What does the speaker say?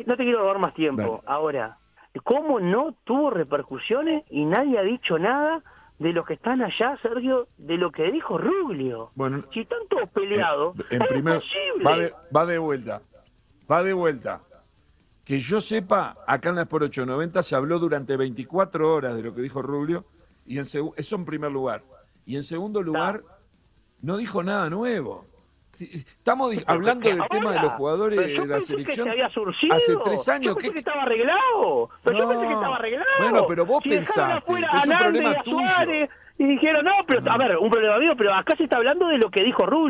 no te quiero dar más tiempo. Dale. Ahora, ¿cómo no tuvo repercusiones y nadie ha dicho nada de los que están allá, Sergio, de lo que dijo Ruglio? Bueno, Si están todos peleados, en es primer, posible. va de vuelta. Va de vuelta. Que yo sepa, acá en la Sport 890 se habló durante 24 horas de lo que dijo Rubio, y eso en primer lugar. Y en segundo Está. lugar, no dijo nada nuevo. Estamos Pero hablando que del tema de los ahora, jugadores pero yo de la pensé que se selección había hace surcido, 3 yo años. pensé que estaba arreglado, pero yo pensé que estaba No, bueno, arreglado. pero vos Si dejaron pensaste, afuera pero a es un Nández y problema a tuyo. Suárez, y dijeron, no, pero a No. ver, un problema mío, pero acá se está hablando de lo que dijo Rubio.